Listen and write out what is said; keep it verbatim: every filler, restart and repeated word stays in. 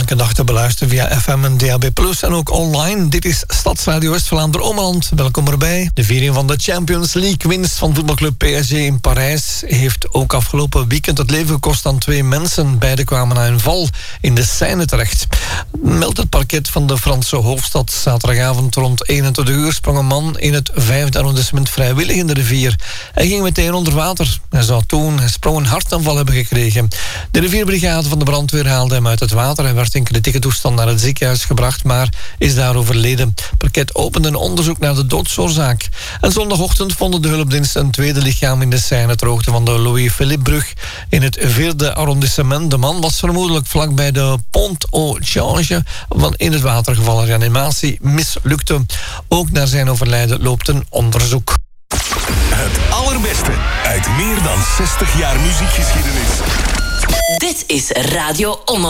elke dag te beluisteren via F M en D A B plus, en ook online. Dit is Stadsradio West-Vlaanderen-Ommeland. Welkom erbij. De viering van de Champions League winst van voetbalclub P S G in Parijs heeft ook afgelopen weekend het leven gekost aan twee mensen. Beiden kwamen na een val in de Seine terecht. Meldt het parket van de Franse hoofdstad. Zaterdagavond rond eenentwintig uur sprong een man in het vijfde arrondissement vrijwillig in de rivier. Hij ging meteen onder water. Hij zou toen hij sprong een hartaanval hebben gekregen. De rivierbrigade van de brandweer haalde hem uit het water. Hij werd in kritieke toestand naar het ziekenhuis gebracht, maar is daar overleden. Het parket opende een onderzoek naar de doodsoorzaak. En zondagochtend vonden de hulpdiensten een tweede lichaam in de Seine ter hoogte van de Louis-Philippe-brug in het vierde arrondissement. De man was vermoedelijk vlakbij de Pont au Change van in het water gevallen. Reanimatie mislukte. Ook naar zijn overlijden loopt een onderzoek. Het allerbeste uit meer dan zestig jaar muziekgeschiedenis. Dit is Radio Ommeland.